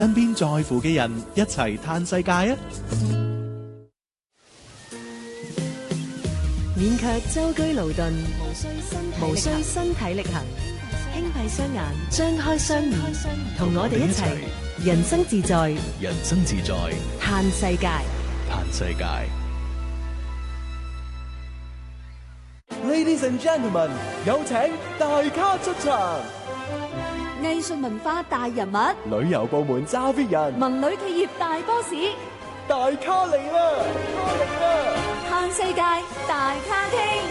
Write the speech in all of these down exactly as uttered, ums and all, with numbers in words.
身邊在乎嘅人一齊嘆世界啊！ 免卻舟車勞頓，無需身體力行，輕閉雙眼，張開雙面，同我哋一齊人生自在， 人生自在， 嘆世界， 嘆世界。 Ladies and gentlemen， 有請大咖出場。 藝術文化大人物， 旅遊部門揸 fit 人， 文旅企業大 boss， 大咖嚟啦！咖嚟啦！ 嘆世界大咖傾，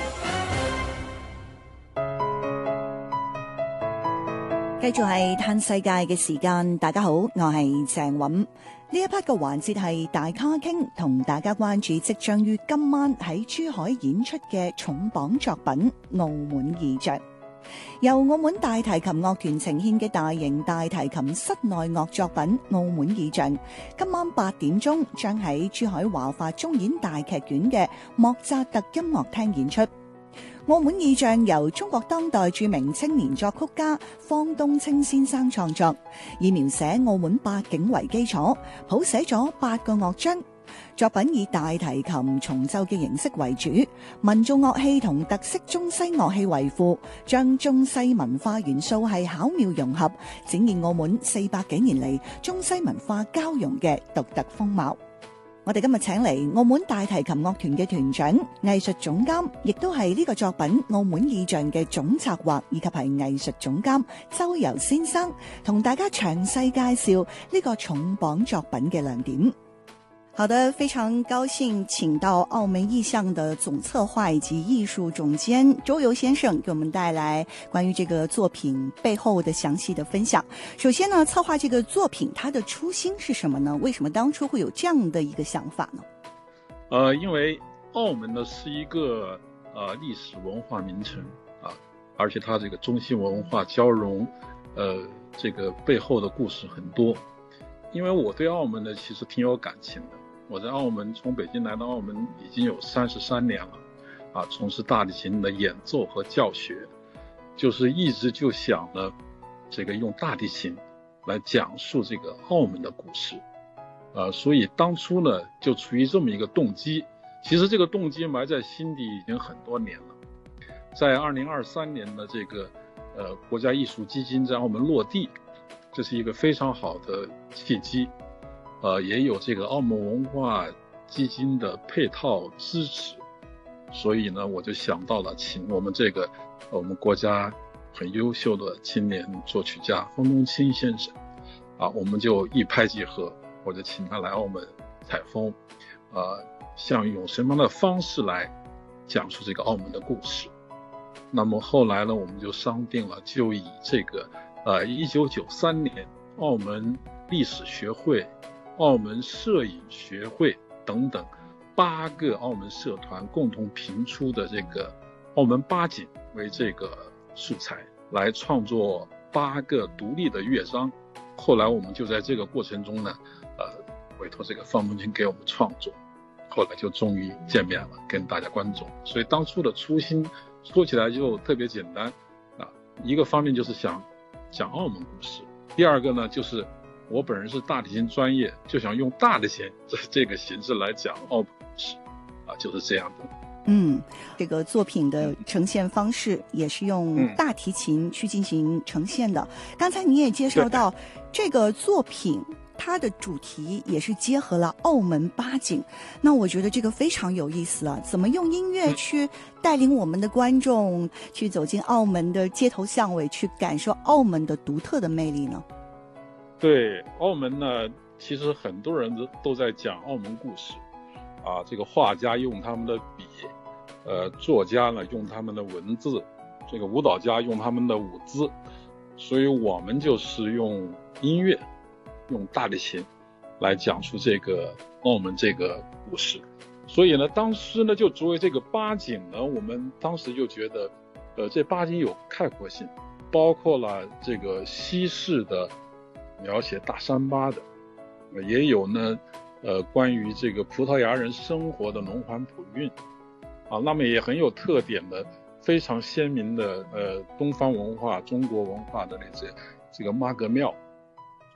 繼續係嘆世界嘅時間。大家好，我係鄭韻。呢一 part 嘅環節係大咖傾，同大家關注即將於今晚喺珠海演出嘅重磅作品《澳門異象》。由澳門大提琴樂團呈獻嘅大型大提琴室內樂作品《澳門異象》，今晚八點鐘將喺珠海華發中演大劇院嘅莫扎特音樂廳演出。《澳門異象》由中國當代著名青年作曲家方東青先生創作，以描寫澳門八景為基礎，譜寫咗八個樂章。作品以大提琴重奏嘅形式為主，民族樂器同特色中西樂器為輔，將中西文化元素係巧妙融合，展現澳門四百幾年嚟中西文化交融嘅獨特風貌。我哋今日請嚟澳門大提琴樂團嘅團長、藝術總監，亦都係呢個作品《澳門異象》嘅總策劃以及係藝術總監周游先生，同大家詳細介紹呢個重磅作品嘅亮點。好的，非常高興請到澳門異象的總策劃以及藝術總監周游先生給我們帶來關於這個作品背後的詳細的分享。首先呢，策劃這個作品它的初心是什麼呢？為什麼當初會有這樣的一個想法呢？ 呃，因為澳門呢是一個呃歷史文化名城啊，而且它這個中西文化交融，呃，這個背後的故事很多。因為我對澳門呢其實挺有感情的。我在澳門，從北京來到澳門已經有三十三年了，啊，從事大提琴的演奏和教學，就是一直就想呢，這個用大提琴來講述這個澳門的故事，呃，所以當初呢就出於這麼一個動機，其實這個動機埋在心底已經很多年了。在二零二三年的這個，呃，國家藝術基金在澳門落地，這是一個非常好的契機。呃，也有這個澳門文化基金的配套支持，所以呢，我就想到了請我們這個我們國家很優秀的青年作曲家方東青先生，啊，我們就一拍即合，我就請他來澳門採風，呃，想用什麼樣的方式來講述這個澳門的故事。那麼後來呢，我們就商定了，就以這個呃一九九三年澳門歷史學會、澳門攝影學會等等八個澳門社團共同評出的這個澳門八景為這個素材，來創作八個獨立的樂章。後來我們就在這個過程中呢，呃，委託這個方東青給我們創作，後來就終於見面了，跟大家觀眾。所以當初的初心說起來就特別簡單啊，一個方面就是想講澳門故事，第二個呢就是我本人是大提琴專業，就想用大提琴這這個形式來講澳門故事，啊，就是這樣的。 嗯，這個作品的呈現方式也是用大提琴去進行呈現的。嗯、剛才你也介紹到，這個作品它的主題也是結合了澳門八景，那我覺得這個非常有意思了。怎麼用音樂去帶領我們的觀眾去走進澳門的街頭巷尾，去感受澳門的獨特的魅力呢？ 對，澳門呢，其實很多人都都在講澳門故事，啊，這個畫家用他們的筆，呃，作家呢用他們的文字，這個舞蹈家用他們的舞姿，所以我們就是用音樂，用大提琴來講述這個澳門這個故事。所以呢，當時呢就作為這個八景呢，我們當時就覺得，呃，這八景有概括性，包括了這個西式的描寫大三巴的，也有呢，呃，關於這個葡萄牙人生活的龍環普運，啊，那麼也很有特點的，非常鮮明的，呃，東方文化、中國文化的那些這個媽閣廟，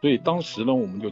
所以当时呢，我们就